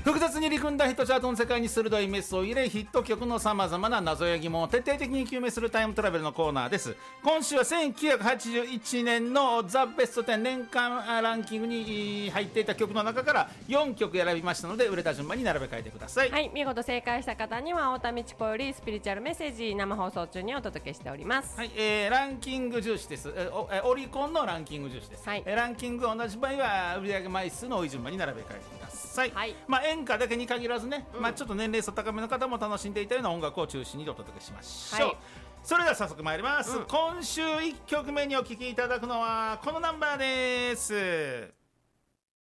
複雑に入り組んだヒットチャートの世界に鋭いメスを入れ、ヒット曲のさまざまな謎や疑問を徹底的に究明するタイムトラベルのコーナーです。今週は1981年のザ・ベスト10年間ランキングに入っていた曲の中から4曲選びましたので、売れた順番に並べ替えてください。 はい、見事正解した方には太田道子よりスピリチュアルメッセージ生放送中にお届けしております。 はい、ランキング重視です。オリコンのランキング重視です。はい、ランキング同じ場合は売上枚数の多い順番に並べ替えてください。はい、演歌だけに限らずね、ちょっと年齢層高めの方も楽しんでいたような音楽を中心にお届けしましょう。はい、それでは早速参ります。今週1曲目にお聴きいただくのはこのナンバーです。